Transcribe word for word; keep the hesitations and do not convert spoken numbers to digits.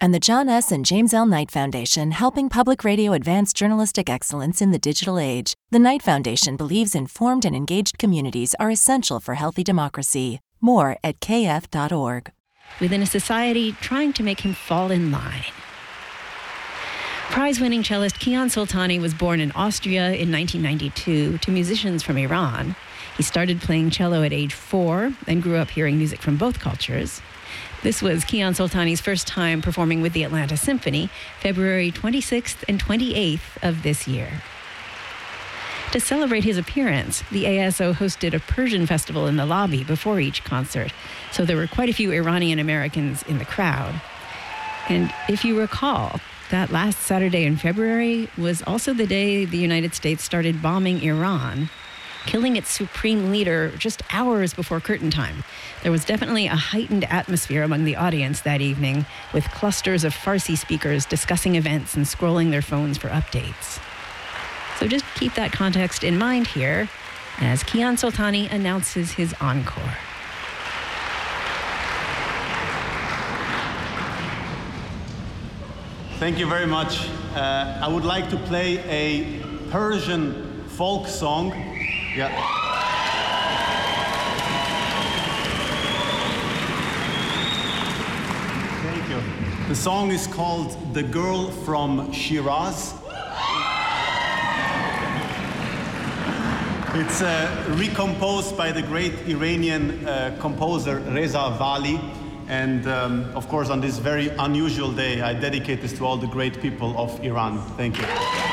and the John S. and James L. Knight Foundation, helping public radio advance journalistic excellence in the digital age. The Knight Foundation believes informed and engaged communities are essential for healthy democracy. More at k f dot org. Within a society trying to make him fall in line. Prize-winning cellist Kiyan Soltani was born in Austria in nineteen ninety-two to musicians from Iran. He started playing cello at age four and grew up hearing music from both cultures. This was Kiyan Soltani's first time performing with the Atlanta Symphony, February twenty-sixth and twenty-eighth of this year. To celebrate his appearance, the A S O hosted a Persian festival in the lobby before each concert, so there were quite a few Iranian Americans in the crowd. And if you recall, that last Saturday in February was also the day the United States started bombing Iran, killing its supreme leader just hours before curtain time. There was definitely a heightened atmosphere among the audience that evening, with clusters of Farsi speakers discussing events and scrolling their phones for updates. So just keep that context in mind here as Kiyan Soltani announces his encore. Thank you very much. Uh, I would like to play a Persian folk song. Yeah. Thank you. The song is called The Girl from Shiraz. It's uh, recomposed by the great Iranian uh, composer Reza Vali. And um, of course, on this very unusual day, I dedicate this to all the great people of Iran. Thank you.